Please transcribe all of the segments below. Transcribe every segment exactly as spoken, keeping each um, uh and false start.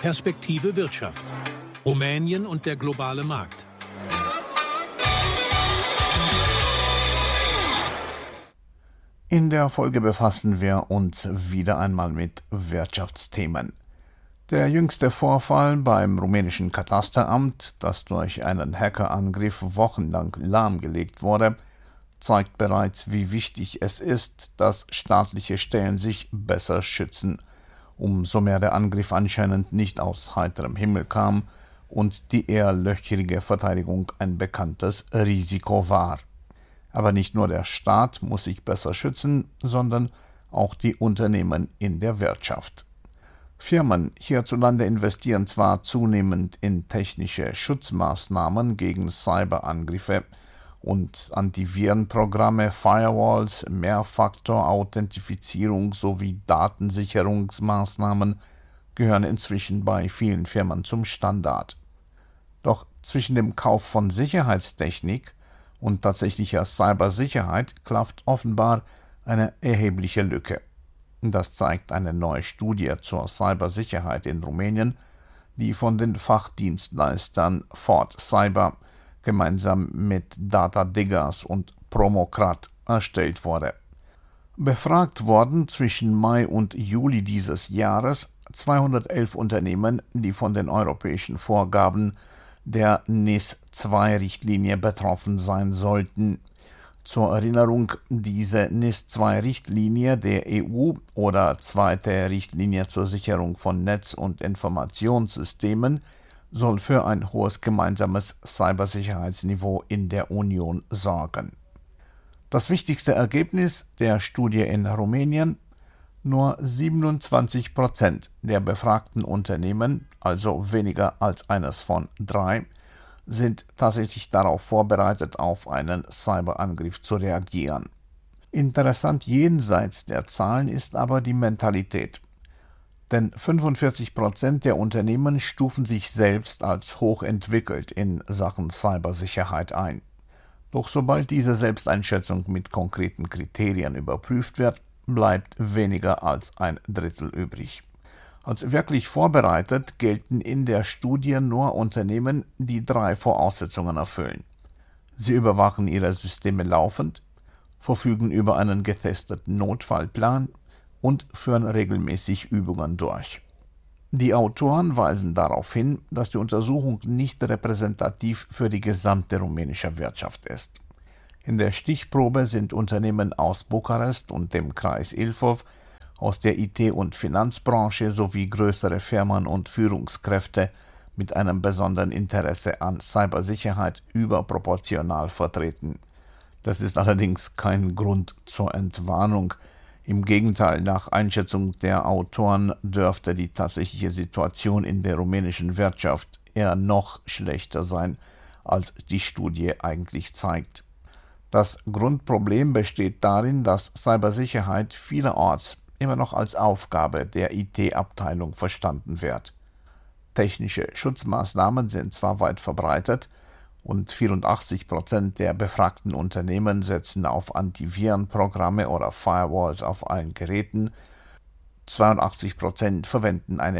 Perspektive Wirtschaft. Rumänien und der globale Markt. In der Folge befassen wir uns wieder einmal mit Wirtschaftsthemen. Der jüngste Vorfall beim rumänischen Katasteramt, das durch einen Hackerangriff wochenlang lahmgelegt wurde, zeigt bereits, wie wichtig es ist, dass staatliche Stellen sich besser schützen, umso mehr der Angriff anscheinend nicht aus heiterem Himmel kam und die eher löcherige Verteidigung ein bekanntes Risiko war. Aber nicht nur der Staat muss sich besser schützen, sondern auch die Unternehmen in der Wirtschaft. Firmen hierzulande investieren zwar zunehmend in technische Schutzmaßnahmen gegen Cyberangriffe und Antivirenprogramme, Firewalls, Mehrfaktor-Authentifizierung sowie Datensicherungsmaßnahmen gehören inzwischen bei vielen Firmen zum Standard. Doch zwischen dem Kauf von Sicherheitstechnik und tatsächlicher Cybersicherheit klafft offenbar eine erhebliche Lücke. Das zeigt eine neue Studie zur Cybersicherheit in Rumänien, die von den Fachdienstleistern Fort Cyber gemeinsam mit Data Diggers und Promocrat erstellt wurde. Befragt wurden zwischen Mai und Juli dieses Jahres zweihundertelf Unternehmen, die von den europäischen Vorgaben der N I S zwei Richtlinie betroffen sein sollten. Zur Erinnerung, diese N I S zwei Richtlinie der E U oder zweite Richtlinie zur Sicherung von Netz- und Informationssystemen soll für ein hohes gemeinsames Cybersicherheitsniveau in der Union sorgen. Das wichtigste Ergebnis der Studie in Rumänien: Nur siebenundzwanzig Prozent der befragten Unternehmen, also weniger als eines von drei, sind tatsächlich darauf vorbereitet, auf einen Cyberangriff zu reagieren. Interessant jenseits der Zahlen ist aber die Mentalität. Denn fünfundvierzig Prozent der Unternehmen stufen sich selbst als hochentwickelt in Sachen Cybersicherheit ein. Doch sobald diese Selbsteinschätzung mit konkreten Kriterien überprüft wird, bleibt weniger als ein Drittel übrig. Als wirklich vorbereitet gelten in der Studie nur Unternehmen, die drei Voraussetzungen erfüllen. Sie überwachen ihre Systeme laufend, verfügen über einen getesteten Notfallplan und führen regelmäßig Übungen durch. Die Autoren weisen darauf hin, dass die Untersuchung nicht repräsentativ für die gesamte rumänische Wirtschaft ist. In der Stichprobe sind Unternehmen aus Bukarest und dem Kreis Ilfov, aus der I T- und Finanzbranche sowie größere Firmen und Führungskräfte mit einem besonderen Interesse an Cybersicherheit überproportional vertreten. Das ist allerdings kein Grund zur Entwarnung. Im Gegenteil, nach Einschätzung der Autoren dürfte die tatsächliche Situation in der rumänischen Wirtschaft eher noch schlechter sein, als die Studie eigentlich zeigt. Das Grundproblem besteht darin, dass Cybersicherheit vielerorts immer noch als Aufgabe der I T-Abteilung verstanden wird. Technische Schutzmaßnahmen sind zwar weit verbreitet und vierundachtzig Prozent der befragten Unternehmen setzen auf Antivirenprogramme oder Firewalls auf allen Geräten, zweiundachtzig Prozent verwenden eine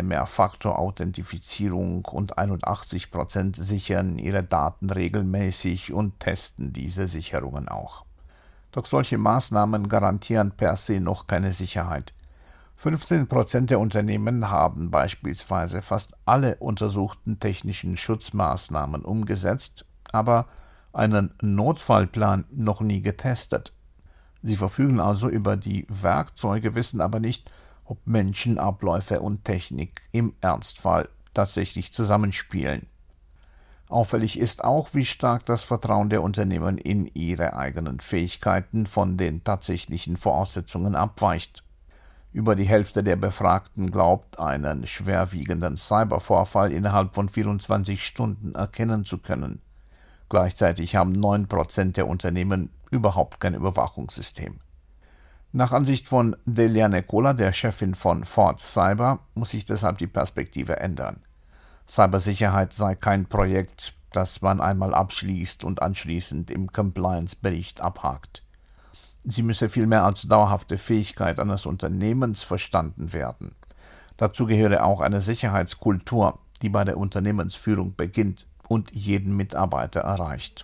Mehrfaktor-Authentifizierung und einundachtzig Prozent sichern ihre Daten regelmäßig und testen diese Sicherungen auch. Doch solche Maßnahmen garantieren per se noch keine Sicherheit. fünfzehn Prozent der Unternehmen haben beispielsweise fast alle untersuchten technischen Schutzmaßnahmen umgesetzt, aber einen Notfallplan noch nie getestet. Sie verfügen also über die Werkzeuge, wissen aber nicht, ob Menschen, Abläufe und Technik im Ernstfall tatsächlich zusammenspielen. Auffällig ist auch, wie stark das Vertrauen der Unternehmen in ihre eigenen Fähigkeiten von den tatsächlichen Voraussetzungen abweicht. Über die Hälfte der Befragten glaubt, einen schwerwiegenden Cybervorfall innerhalb von vierundzwanzig Stunden erkennen zu können. Gleichzeitig haben neun Prozent der Unternehmen überhaupt kein Überwachungssystem. Nach Ansicht von Delia Necola, der Chefin von Fort Cyber, muss sich deshalb die Perspektive ändern. Cybersicherheit sei kein Projekt, das man einmal abschließt und anschließend im Compliance-Bericht abhakt. Sie müsse vielmehr als dauerhafte Fähigkeit eines Unternehmens verstanden werden. Dazu gehöre auch eine Sicherheitskultur, die bei der Unternehmensführung beginnt und jeden Mitarbeiter erreicht.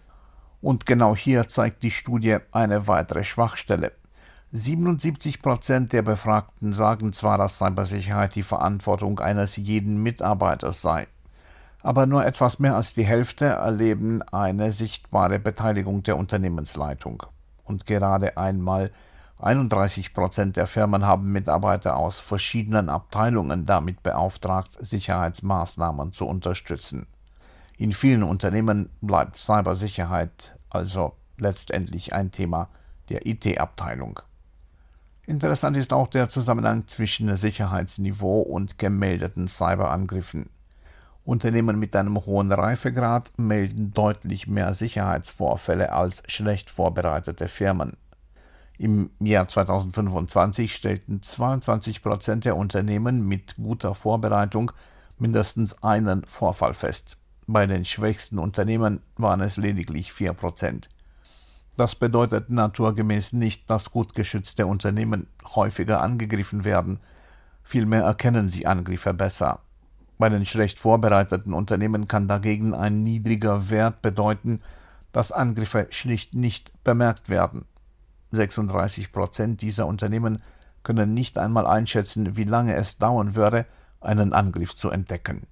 Und genau hier zeigt die Studie eine weitere Schwachstelle. siebenundsiebzig Prozent der Befragten sagen zwar, dass Cybersicherheit die Verantwortung eines jeden Mitarbeiters sei, aber nur etwas mehr als die Hälfte erleben eine sichtbare Beteiligung der Unternehmensleitung. Und gerade einmal einunddreißig Prozent der Firmen haben Mitarbeiter aus verschiedenen Abteilungen damit beauftragt, Sicherheitsmaßnahmen zu unterstützen. In vielen Unternehmen bleibt Cybersicherheit also letztendlich ein Thema der I T-Abteilung. Interessant ist auch der Zusammenhang zwischen Sicherheitsniveau und gemeldeten Cyberangriffen. Unternehmen mit einem hohen Reifegrad melden deutlich mehr Sicherheitsvorfälle als schlecht vorbereitete Firmen. Im Jahr zweitausendfünfundzwanzig stellten zweiundzwanzig Prozent der Unternehmen mit guter Vorbereitung mindestens einen Vorfall fest. Bei den schwächsten Unternehmen waren es lediglich vier Prozent. Das bedeutet naturgemäß nicht, dass gut geschützte Unternehmen häufiger angegriffen werden. Vielmehr erkennen sie Angriffe besser. Bei den schlecht vorbereiteten Unternehmen kann dagegen ein niedriger Wert bedeuten, dass Angriffe schlicht nicht bemerkt werden. sechsunddreißig Prozent dieser Unternehmen können nicht einmal einschätzen, wie lange es dauern würde, einen Angriff zu entdecken.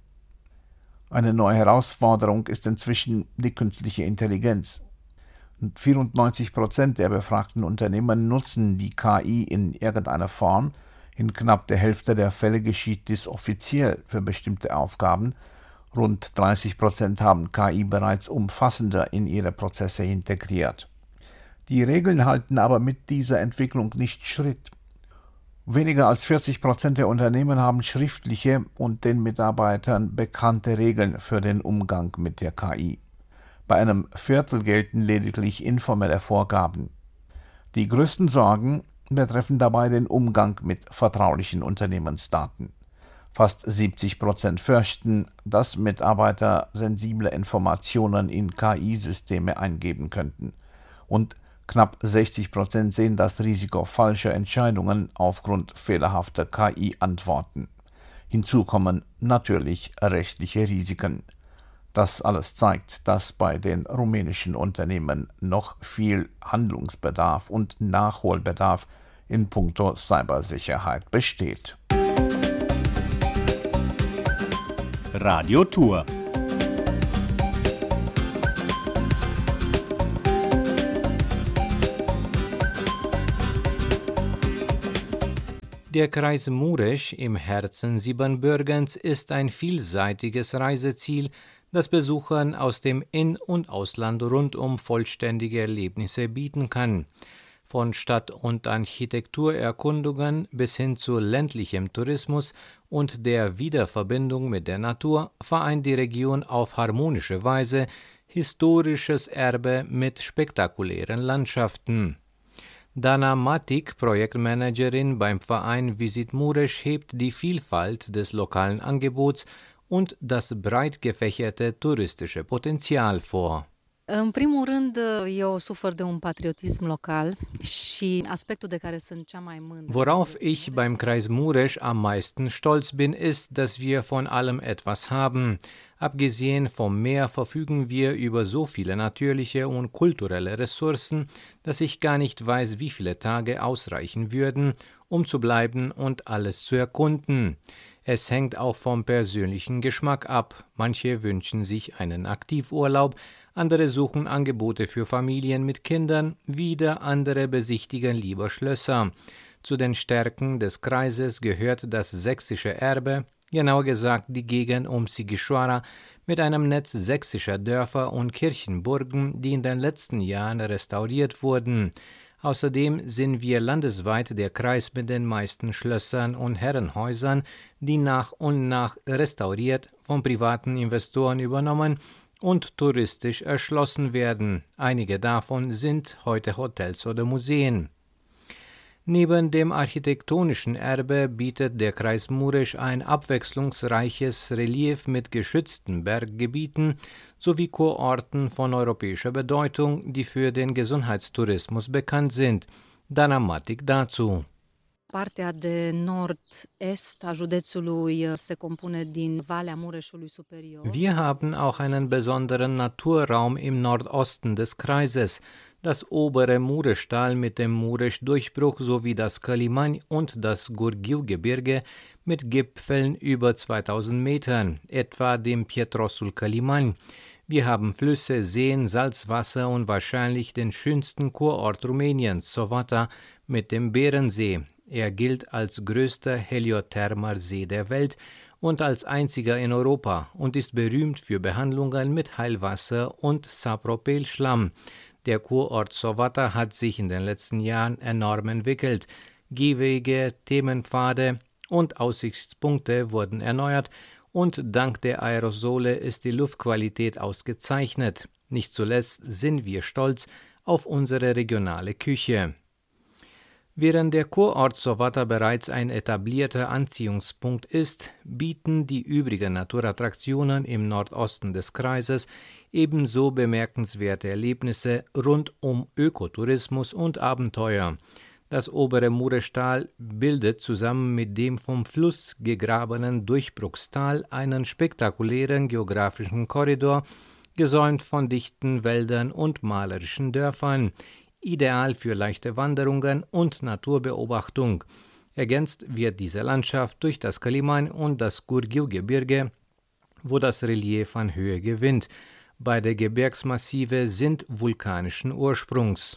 Eine neue Herausforderung ist inzwischen die künstliche Intelligenz. vierundneunzig Prozent der befragten Unternehmen nutzen die K I in irgendeiner Form. In knapp der Hälfte der Fälle geschieht dies offiziell für bestimmte Aufgaben. Rund dreißig Prozent haben K I bereits umfassender in ihre Prozesse integriert. Die Regeln halten aber mit dieser Entwicklung nicht Schritt. Weniger als vierzig Prozent der Unternehmen haben schriftliche und den Mitarbeitern bekannte Regeln für den Umgang mit der K I. Bei einem Viertel gelten lediglich informelle Vorgaben. Die größten Sorgen betreffen dabei den Umgang mit vertraulichen Unternehmensdaten. Fast siebzig Prozent fürchten, dass Mitarbeiter sensible Informationen in K I-Systeme eingeben könnten. Und knapp sechzig Prozent sehen das Risiko falscher Entscheidungen aufgrund fehlerhafter K I-Antworten. Hinzu kommen natürlich rechtliche Risiken. Das alles zeigt, dass bei den rumänischen Unternehmen noch viel Handlungsbedarf und Nachholbedarf in puncto Cybersicherheit besteht. Radio Tour. Der Kreis Mureș im Herzen Siebenbürgens ist ein vielseitiges Reiseziel, das Besuchern aus dem In- und Ausland rundum vollständige Erlebnisse bieten kann. Von Stadt- und Architekturerkundungen bis hin zu ländlichem Tourismus und der Wiederverbindung mit der Natur vereint die Region auf harmonische Weise historisches Erbe mit spektakulären Landschaften. Dana Matic, Projektmanagerin beim Verein Visit Mureș, hebt die Vielfalt des lokalen Angebots und das breit gefächerte touristische Potenzial vor. În primul rând, eu sufăr de un patriotism local și aspectul de care sunt cea mai mândră. Worauf ich beim Kreis Mureș am meisten stolz bin, ist, dass wir von allem etwas haben. Abgesehen vom Meer verfügen wir über so viele natürliche und kulturelle Ressourcen, dass ich gar nicht weiß, wie viele Tage ausreichen würden, um zu bleiben und alles zu erkunden. Es hängt auch vom persönlichen Geschmack ab. Manche wünschen sich einen Aktivurlaub, andere suchen Angebote für Familien mit Kindern, wieder andere besichtigen lieber Schlösser. Zu den Stärken des Kreises gehört das sächsische Erbe, genauer gesagt die Gegend um Sighișoara, mit einem Netz sächsischer Dörfer und Kirchenburgen, die in den letzten Jahren restauriert wurden. Außerdem sind wir landesweit der Kreis mit den meisten Schlössern und Herrenhäusern, die nach und nach restauriert, von privaten Investoren übernommen und touristisch erschlossen werden. Einige davon sind heute Hotels oder Museen. Neben dem architektonischen Erbe bietet der Kreis Mureș ein abwechslungsreiches Relief mit geschützten Berggebieten sowie Kurorten von europäischer Bedeutung, die für den Gesundheitstourismus bekannt sind. Dana Matic dazu. Partea de nord-est a județului se compune din Valea Mureșului Superior. Wir haben auch einen besonderen Naturraum im Nordosten des Kreises, das obere Mureștal mit dem Mureș-Durchbruch sowie das Călimani und das Gurghiu-Gebirge mit Gipfeln über zweitausend Metern, etwa dem Pietrosul Călimani. Wir haben Flüsse, Seen, Salzwasser und wahrscheinlich den schönsten Kurort Rumäniens, Sovata, mit dem Bärensee. Er gilt als größter heliothermer See der Welt und als einziger in Europa und ist berühmt für Behandlungen mit Heilwasser und Sapropel-Schlamm. Der Kurort Sovata hat sich in den letzten Jahren enorm entwickelt. Gehwege, Themenpfade und Aussichtspunkte wurden erneuert und dank der Aerosole ist die Luftqualität ausgezeichnet. Nicht zuletzt sind wir stolz auf unsere regionale Küche. Während der Kurort Sovata bereits ein etablierter Anziehungspunkt ist, bieten die übrigen Naturattraktionen im Nordosten des Kreises ebenso bemerkenswerte Erlebnisse rund um Ökotourismus und Abenteuer. Das obere Mureștal bildet zusammen mit dem vom Fluss gegrabenen Durchbruchstal einen spektakulären geografischen Korridor, gesäumt von dichten Wäldern und malerischen Dörfern, ideal für leichte Wanderungen und Naturbeobachtung. Ergänzt wird diese Landschaft durch das Călimani und das Gurghiu-Gebirge, wo das Relief an Höhe gewinnt. Beide Gebirgsmassive sind vulkanischen Ursprungs.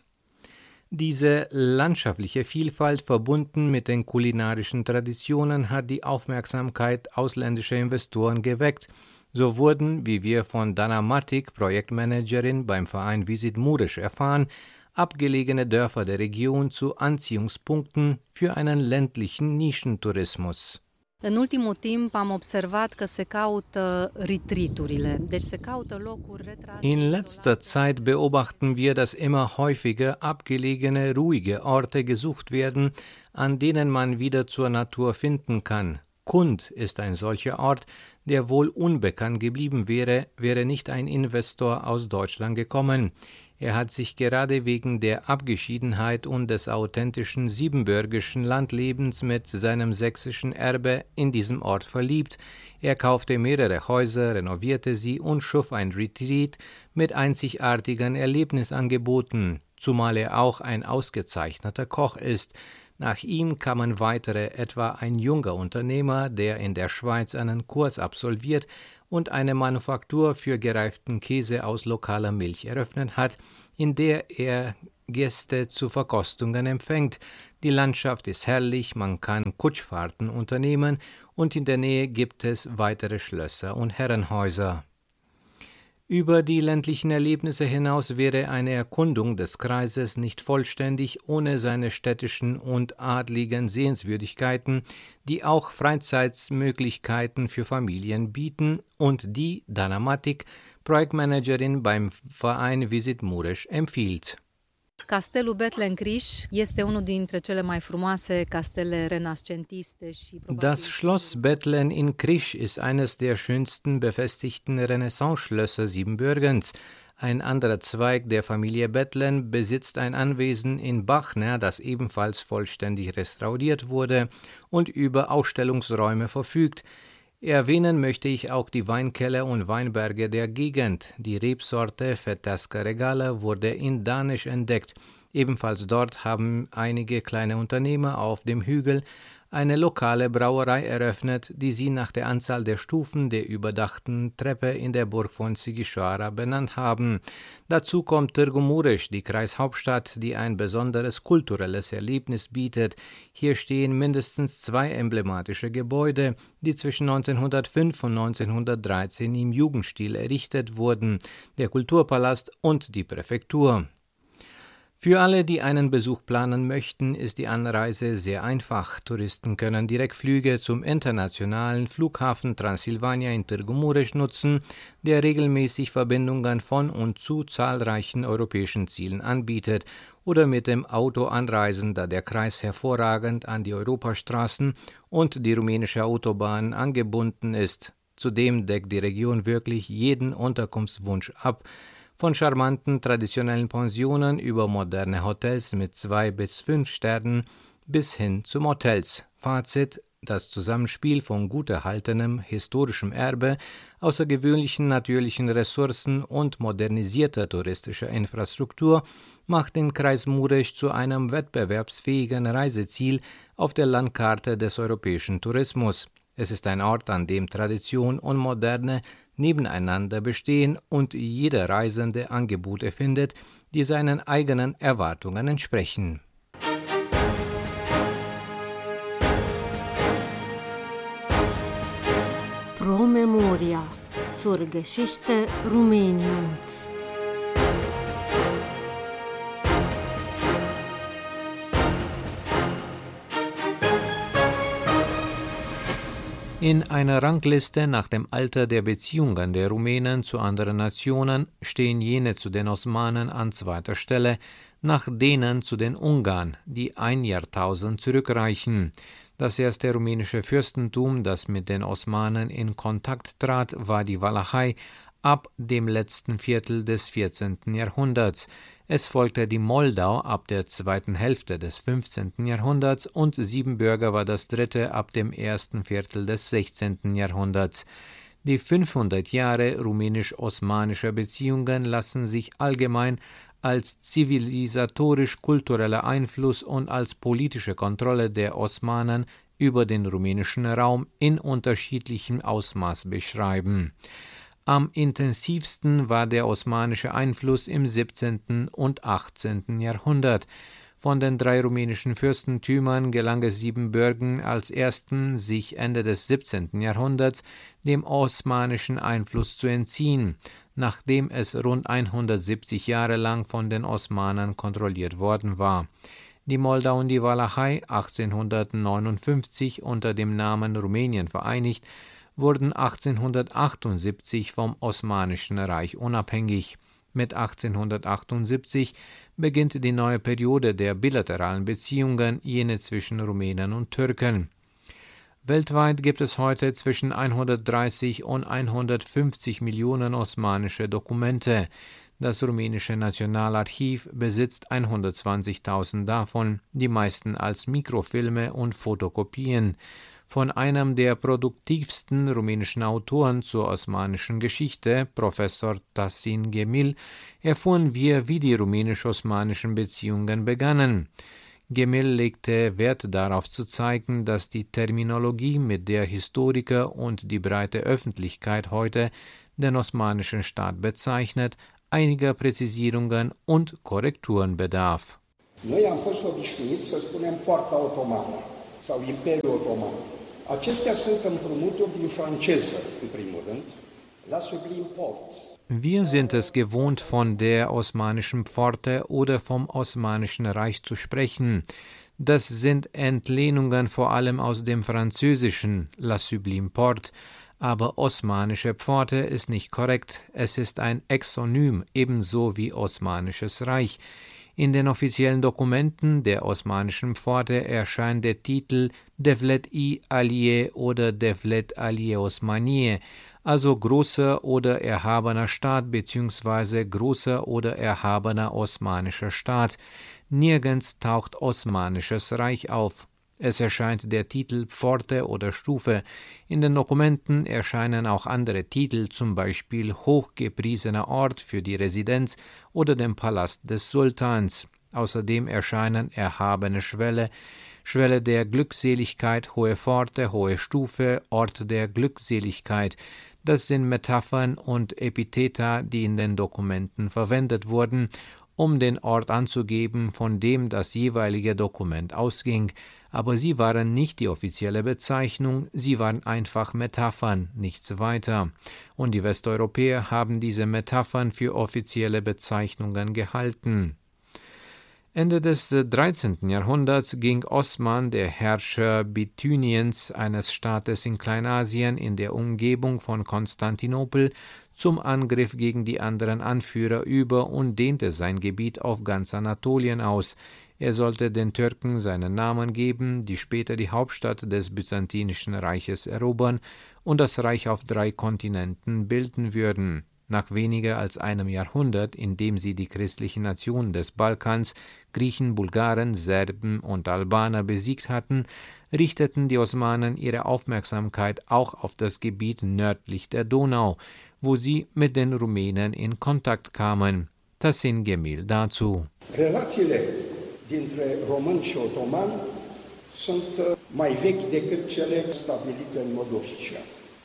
Diese landschaftliche Vielfalt verbunden mit den kulinarischen Traditionen hat die Aufmerksamkeit ausländischer Investoren geweckt. So wurden, wie wir von Dana Matic, Projektmanagerin beim Verein Visit Mureș, erfahren, abgelegene Dörfer der Region zu Anziehungspunkten für einen ländlichen Nischentourismus. În ultimul timp am observat că se caută retreat-urile, deci se caută locuri retrase. In letzter Zeit beobachten wir, dass immer häufiger abgelegene, ruhige Orte gesucht werden, an denen man wieder zur Natur finden kann. Kund ist ein solcher Ort, der wohl unbekannt geblieben wäre, wäre nicht ein Investor aus Deutschland gekommen. Er hat sich gerade wegen der Abgeschiedenheit und des authentischen siebenbürgischen Landlebens mit seinem sächsischen Erbe in diesem Ort verliebt. Er kaufte mehrere Häuser, renovierte sie und schuf ein Retreat mit einzigartigen Erlebnisangeboten, zumal er auch ein ausgezeichneter Koch ist. Nach ihm kamen weitere, etwa ein junger Unternehmer, der in der Schweiz einen Kurs absolviert und eine Manufaktur für gereiften Käse aus lokaler Milch eröffnet hat, in der er Gäste zu Verkostungen empfängt. Die Landschaft ist herrlich, man kann Kutschfahrten unternehmen und in der Nähe gibt es weitere Schlösser und Herrenhäuser. Über die ländlichen Erlebnisse hinaus wäre eine Erkundung des Kreises nicht vollständig ohne seine städtischen und adligen Sehenswürdigkeiten, die auch Freizeitmöglichkeiten für Familien bieten und die Dana Matic, Projektmanagerin beim Verein Visit Mureș, empfiehlt. Castelul Bethlen Criș este unul dintre cele mai frumoase castele renascentiste și probabil. Das Schloss Bethlen in Criș ist eines der schönsten befestigten Renaissance-Schlösser Siebenbürgens. Ein anderer Zweig der Familie Bethlen besitzt ein Anwesen in Bachner, das ebenfalls vollständig restauriert wurde und über Ausstellungsräume verfügt. Erwähnen möchte ich auch die Weinkeller und Weinberge der Gegend. Die Rebsorte Fetească Regală wurde in Danisch entdeckt. Ebenfalls dort haben einige kleine Unternehmer auf dem Hügel eine lokale Brauerei eröffnet, die sie nach der Anzahl der Stufen der überdachten Treppe in der Burg von Sighișoara benannt haben. Dazu kommt Târgu Mureș, die Kreishauptstadt, die ein besonderes kulturelles Erlebnis bietet. Hier stehen mindestens zwei emblematische Gebäude, die zwischen neunzehnhundertfünf und neunzehnhundertdreizehn im Jugendstil errichtet wurden, der Kulturpalast und die Präfektur. Für alle, die einen Besuch planen möchten, ist die Anreise sehr einfach. Touristen können Direktflüge zum internationalen Flughafen Transilvania in Târgu Mureș nutzen, der regelmäßig Verbindungen von und zu zahlreichen europäischen Zielen anbietet, oder mit dem Auto anreisen, da der Kreis hervorragend an die Europastraßen und die rumänische Autobahn angebunden ist. Zudem deckt die Region wirklich jeden Unterkunftswunsch ab, von charmanten traditionellen Pensionen über moderne Hotels mit zwei bis fünf Sternen bis hin zu Motels. Fazit: Das Zusammenspiel von gut erhaltenem historischem Erbe, außergewöhnlichen natürlichen Ressourcen und modernisierter touristischer Infrastruktur macht den Kreis Mureș zu einem wettbewerbsfähigen Reiseziel auf der Landkarte des europäischen Tourismus. Es ist ein Ort, an dem Tradition und Moderne nebeneinander bestehen und jeder Reisende Angebote findet, die seinen eigenen Erwartungen entsprechen. Pro Memoria zur Geschichte Rumäniens. In einer Rangliste nach dem Alter der Beziehungen der Rumänen zu anderen Nationen stehen jene zu den Osmanen an zweiter Stelle, nach denen zu den Ungarn, die ein Jahrtausend zurückreichen. Das erste rumänische Fürstentum, das mit den Osmanen in Kontakt trat, war die Walachei ab dem letzten Viertel des vierzehnten Jahrhunderts. Es folgte die Moldau ab der zweiten Hälfte des fünfzehnten Jahrhunderts und Siebenbürger war das dritte ab dem ersten Viertel des sechzehnten Jahrhunderts. Die fünfhundert Jahre rumänisch-osmanischer Beziehungen lassen sich allgemein als zivilisatorisch-kultureller Einfluss und als politische Kontrolle der Osmanen über den rumänischen Raum in unterschiedlichem Ausmaß beschreiben. Am intensivsten war der osmanische Einfluss im siebzehnten und achtzehnten Jahrhundert. Von den drei rumänischen Fürstentümern gelang es Siebenbürgen als ersten, sich Ende des siebzehnten Jahrhunderts dem osmanischen Einfluss zu entziehen, nachdem es rund hundertsiebzig Jahre lang von den Osmanen kontrolliert worden war. Die Moldau und die Walachei, achtzehnhundertneunundfünfzig unter dem Namen Rumänien vereinigt, wurden achtzehnhundertachtundsiebzig vom Osmanischen Reich unabhängig. Mit achtzehnhundertachtundsiebzig beginnt die neue Periode der bilateralen Beziehungen, jene zwischen Rumänen und Türken. Weltweit gibt es heute zwischen hundertdreißig und hundertfünfzig Millionen osmanische Dokumente. Das rumänische Nationalarchiv besitzt hundertzwanzigtausend davon, die meisten als Mikrofilme und Fotokopien. Von einem der produktivsten rumänischen Autoren zur osmanischen Geschichte, Professor Tahsin Gemil, erfuhren wir, wie die rumänisch-osmanischen Beziehungen begannen. Gemil legte Wert darauf zu zeigen, dass die Terminologie, mit der Historiker und die breite Öffentlichkeit heute den osmanischen Staat bezeichnet, einiger Präzisierungen und Korrekturen bedarf. Noi am fost obișnuiți să spunem Poarta Otomană sau Imperiul Otoman. Acestea sunt împrumuturi din franceză, în primul rând, la Sublime Porte. Wir sind es gewohnt, von der osmanischen Pforte oder vom Osmanischen Reich zu sprechen. Das sind Entlehnungen vor allem aus dem Französischen, la Sublime Porte, aber osmanische Pforte ist nicht korrekt. Es ist ein Exonym, ebenso wie Osmanisches Reich. In den offiziellen Dokumenten der Osmanischen Pforte erscheint der Titel Devlet-i Aliye oder Devlet-Aliye Osmaniye, also großer oder erhabener Staat bzw. großer oder erhabener osmanischer Staat. Nirgends taucht Osmanisches Reich auf. Es erscheint der Titel Pforte oder Stufe. In den Dokumenten erscheinen auch andere Titel, zum Beispiel hochgepriesener Ort für die Residenz oder den Palast des Sultans. Außerdem erscheinen erhabene Schwelle, Schwelle der Glückseligkeit, hohe Pforte, hohe Stufe, Ort der Glückseligkeit. Das sind Metaphern und Epitheta, die in den Dokumenten verwendet wurden, um den Ort anzugeben, von dem das jeweilige Dokument ausging, aber sie waren nicht die offizielle Bezeichnung, sie waren einfach Metaphern, nichts weiter. Und die Westeuropäer haben diese Metaphern für offizielle Bezeichnungen gehalten. Ende des dreizehnten Jahrhunderts ging Osman, der Herrscher Bithyniens, eines Staates in Kleinasien in der Umgebung von Konstantinopel, zum Angriff gegen die anderen Anführer über und dehnte sein Gebiet auf ganz Anatolien aus. Er sollte den Türken seinen Namen geben, die später die Hauptstadt des Byzantinischen Reiches erobern und das Reich auf drei Kontinenten bilden würden. Nach weniger als einem Jahrhundert, in dem sie die christlichen Nationen des Balkans, Griechen, Bulgaren, Serben und Albaner besiegt hatten, richteten die Osmanen ihre Aufmerksamkeit auch auf das Gebiet nördlich der Donau, wo sie mit den Rumänen in Kontakt kamen. Tassin Gemil dazu. Relațiile dintre români și otomani sunt mai vechi decât cele stabilite în mod oficial.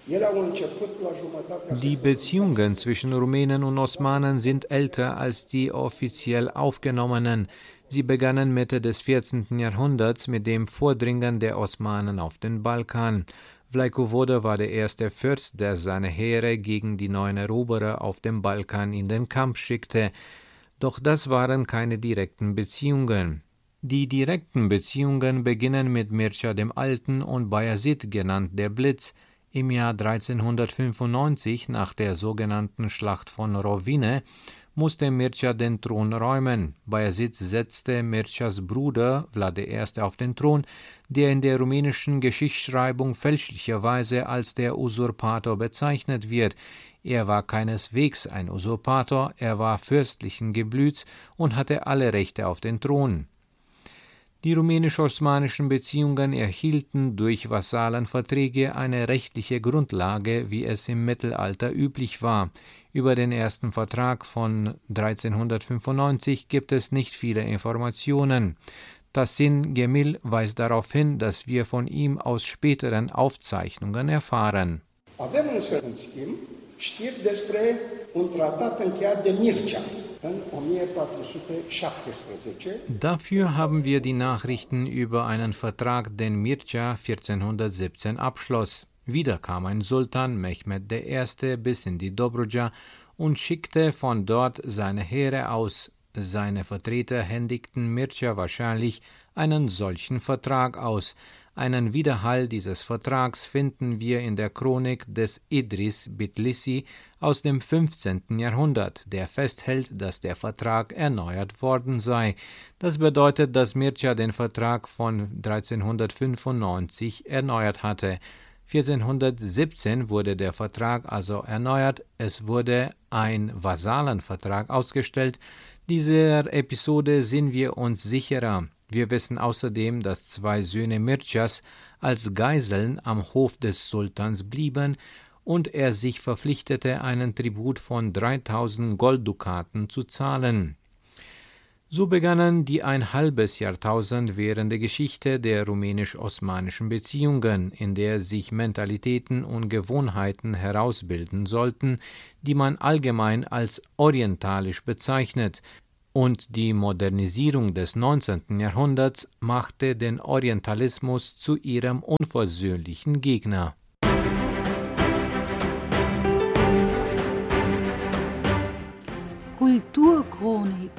Die Beziehungen zwischen Rumänen und Osmanen sind älter als die offiziell aufgenommenen. Sie begannen Mitte des vierzehnten Jahrhunderts mit dem Vordringen der Osmanen auf den Balkan. Vlaikovode war der erste Fürst, der seine Heere gegen die neuen Eroberer auf dem Balkan in den Kampf schickte. Doch das waren keine direkten Beziehungen. Die direkten Beziehungen beginnen mit Mircea dem Alten und Bayezid, genannt der Blitz. Im Jahr dreizehnhundertfünfundneunzig, nach der sogenannten Schlacht von Rovine, musste Mircea den Thron räumen. Bayezid setzte Mirceas Bruder Vlad der Erste auf den Thron, der in der rumänischen Geschichtsschreibung fälschlicherweise als der Usurpator bezeichnet wird. Er war keineswegs ein Usurpator, er war fürstlichen Geblüts und hatte alle Rechte auf den Thron. Die rumänisch-osmanischen Beziehungen erhielten durch Vassalenverträge eine rechtliche Grundlage, wie es im Mittelalter üblich war. Über den ersten Vertrag von dreizehnhundertfünfundneunzig gibt es nicht viele Informationen. Tassin Gemil weist darauf hin, dass wir von ihm aus späteren Aufzeichnungen erfahren. Avem însă, în schimb, știri despre un tratat încheiat de Mircea în o mie patru sute șaptesprezece. Dafür haben wir die Nachrichten über einen Vertrag, den Mircea vierzehnhundertsiebzehn abschloss. Wieder kam ein Sultan, Mehmed der Erste, bis in die Dobruja und schickte von dort seine Heere aus. Seine Vertreter händigten Mircea wahrscheinlich einen solchen Vertrag aus. Einen Widerhall dieses Vertrags finden wir in der Chronik des Idris Bitlissi aus dem fünfzehnten Jahrhundert, der festhält, dass der Vertrag erneuert worden sei. Das bedeutet, dass Mircea den Vertrag von dreizehnhundertfünfundneunzig erneuert hatte. vierzehnhundertsiebzehn wurde der Vertrag also erneuert, es wurde ein Vassalenvertrag ausgestellt. Dieser Episode sind wir uns sicherer. Wir wissen außerdem, dass zwei Söhne Mirceas als Geiseln am Hof des Sultans blieben und er sich verpflichtete, einen Tribut von dreitausend Golddukaten zu zahlen. So begannen die ein halbes Jahrtausend währende Geschichte der rumänisch-osmanischen Beziehungen, in der sich Mentalitäten und Gewohnheiten herausbilden sollten, die man allgemein als orientalisch bezeichnet. Und die Modernisierung des neunzehnten Jahrhunderts machte den Orientalismus zu ihrem unversöhnlichen Gegner. Kulturchronik.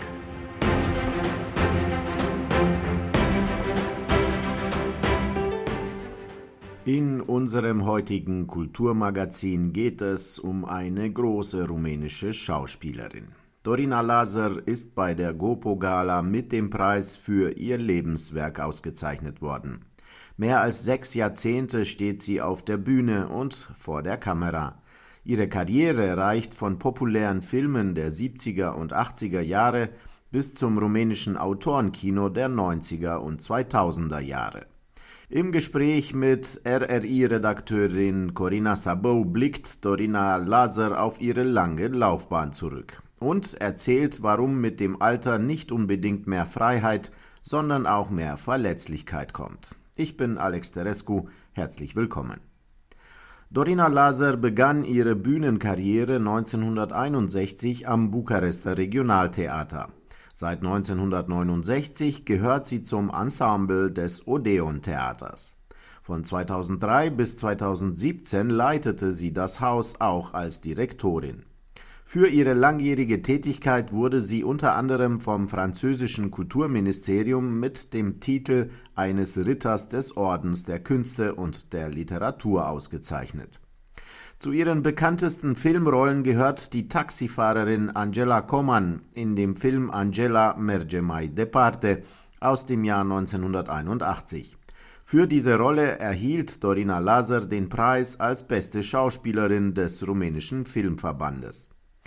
In unserem heutigen Kulturmagazin geht es um eine große rumänische Schauspielerin. Dorina Lazar ist bei der Gopo-Gala mit dem Preis für ihr Lebenswerk ausgezeichnet worden. Mehr als sechs Jahrzehnte steht sie auf der Bühne und vor der Kamera. Ihre Karriere reicht von populären Filmen der siebziger und achtziger Jahre bis zum rumänischen Autorenkino der neunziger und zweitausender Jahre. Im Gespräch mit R R I-Redakteurin Corina Sabău blickt Dorina Lazar auf ihre lange Laufbahn zurück und erzählt, warum mit dem Alter nicht unbedingt mehr Freiheit, sondern auch mehr Verletzlichkeit kommt. Ich bin Alex Terescu, herzlich willkommen. Dorina Lazar begann ihre Bühnenkarriere neunzehnhunderteinundsechzig am Bukarester Regionaltheater. Seit neunzehnhundertneunundsechzig gehört sie zum Ensemble des Odeon-Theaters. Von zweitausenddrei bis zweitausendsiebzehn leitete sie das Haus auch als Direktorin. Für ihre langjährige Tätigkeit wurde sie unter anderem vom französischen Kulturministerium mit dem Titel eines Ritters des Ordens der Künste und der Literatur ausgezeichnet. Zu ihren bekanntesten Filmrollen gehört die Taxifahrerin Angela Coman in dem Film Angela merge mai departe aus dem Jahr neunzehnhunderteinundachtzig. Für diese Rolle erhielt Dorina Lazar den Preis als beste Schauspielerin des rumänischen Filmverbandes.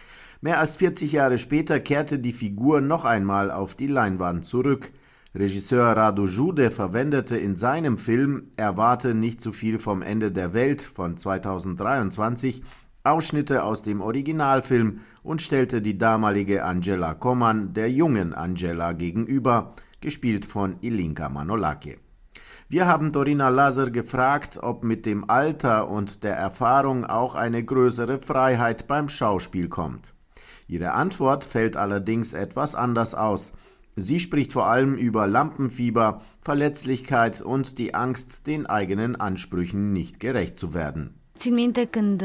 Mehr als vierzig Jahre später kehrte die Figur noch einmal auf die Leinwand zurück. Regisseur Radu Jude verwendete in seinem Film Erwarte nicht zu viel vom Ende der Welt von zweitausenddreiundzwanzig Ausschnitte aus dem Originalfilm und stellte die damalige Angela Coman der jungen Angela gegenüber, gespielt von Ilinka Manolake. Wir haben Dorina Lazar gefragt, ob mit dem Alter und der Erfahrung auch eine größere Freiheit beim Schauspiel kommt. Ihre Antwort fällt allerdings etwas anders aus. Sie spricht vor allem über Lampenfieber, Verletzlichkeit und die Angst, den eigenen Ansprüchen nicht gerecht zu werden. Mit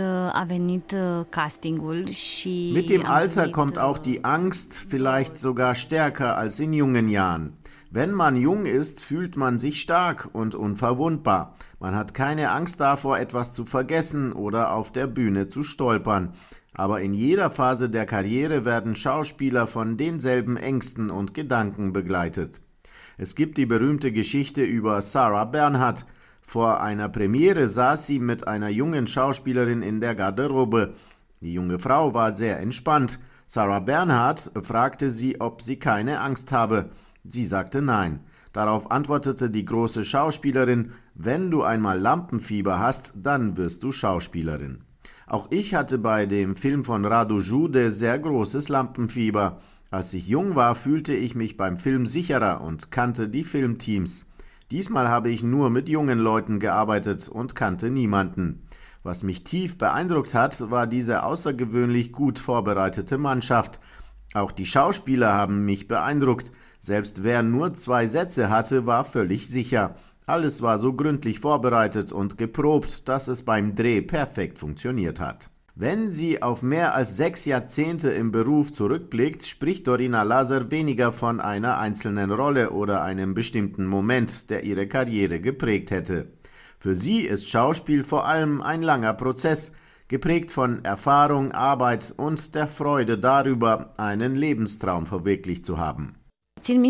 dem Alter kommt auch die Angst vielleicht sogar stärker als in jungen Jahren. Wenn man jung ist, fühlt man sich stark und unverwundbar. Man hat keine Angst davor, etwas zu vergessen oder auf der Bühne zu stolpern. Aber in jeder Phase der Karriere werden Schauspieler von denselben Ängsten und Gedanken begleitet. Es gibt die berühmte Geschichte über Sarah Bernhardt. Vor einer Premiere saß sie mit einer jungen Schauspielerin in der Garderobe. Die junge Frau war sehr entspannt. Sarah Bernhardt fragte sie, ob sie keine Angst habe. Sie sagte nein. Darauf antwortete die große Schauspielerin: Wenn du einmal Lampenfieber hast, dann wirst du Schauspielerin. Auch ich hatte bei dem Film von Radu Jude sehr großes Lampenfieber. Als ich jung war, fühlte ich mich beim Film sicherer und kannte die Filmteams. Diesmal habe ich nur mit jungen Leuten gearbeitet und kannte niemanden. Was mich tief beeindruckt hat, war diese außergewöhnlich gut vorbereitete Mannschaft. Auch die Schauspieler haben mich beeindruckt. Selbst wer nur zwei Sätze hatte, war völlig sicher. Alles war so gründlich vorbereitet und geprobt, dass es beim Dreh perfekt funktioniert hat. Wenn sie auf mehr als sechs Jahrzehnte im Beruf zurückblickt, spricht Dorina Lazar weniger von einer einzelnen Rolle oder einem bestimmten Moment, der ihre Karriere geprägt hätte. Für sie ist Schauspiel vor allem ein langer Prozess, geprägt von Erfahrung, Arbeit und der Freude darüber, einen Lebenstraum verwirklicht zu haben. Man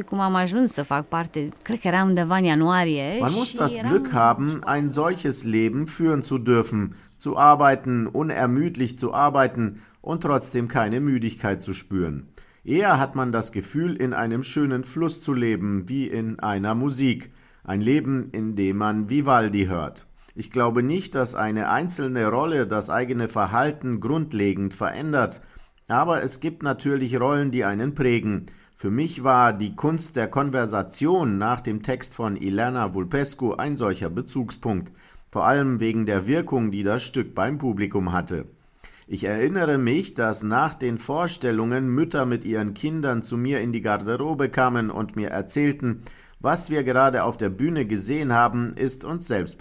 muss das Glück haben, ein solches Leben führen zu dürfen, zu arbeiten, unermüdlich zu arbeiten und trotzdem keine Müdigkeit zu spüren. Eher hat man das Gefühl, in einem schönen Fluss zu leben, wie in einer Musik. Ein Leben, in dem man Vivaldi hört. Ich glaube nicht, dass eine einzelne Rolle das eigene Verhalten grundlegend verändert, aber es gibt natürlich Rollen, die einen prägen. Für mich war die Kunst der Konversation nach dem Text von Ileana Vulpescu ein solcher Bezugspunkt, vor allem wegen der Wirkung, die das Stück beim Publikum hatte. Ich erinnere mich, dass nach den Vorstellungen Mütter mit ihren Kindern zu mir in die Garderobe kamen und mir erzählten, was wir gerade auf der Bühne gesehen haben, ist uns selbst